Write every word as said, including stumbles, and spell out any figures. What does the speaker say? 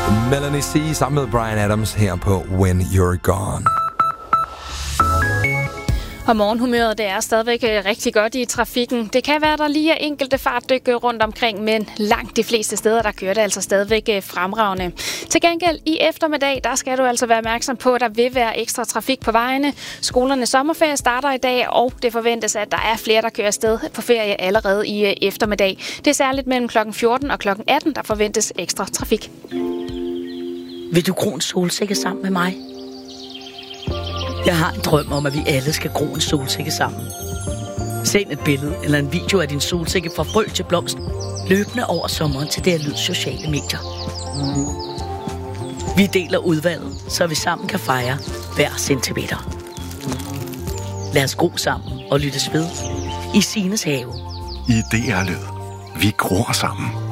Melanie C. sammen med Bryan Adams her på When You're Gone. Og morgenhumøret, det er stadigvæk rigtig godt i trafikken. Det kan være, der lige er enkelte fartdykke rundt omkring, men langt de fleste steder, der kører det altså stadigvæk fremragende. Til gengæld i eftermiddag, der skal du altså være opmærksom på, at der vil være ekstra trafik på vejene. Skolernes sommerferie starter i dag, og det forventes, at der er flere, der kører afsted på ferie allerede i eftermiddag. Det er særligt mellem klokken fjorten og klokken atten, der forventes ekstra trafik. Vil du gro en solsikke sammen med mig? Jeg har en drøm om, at vi alle skal gro en solsikke sammen. Send et billede eller en video af din solsikke fra frø til blomst, løbende over sommeren til det lyd sociale medier. Vi deler udvalget, så vi sammen kan fejre hver centimeter. Lad os gro sammen og lyttes ved i Sines have. I D R Lyd. Vi gror sammen.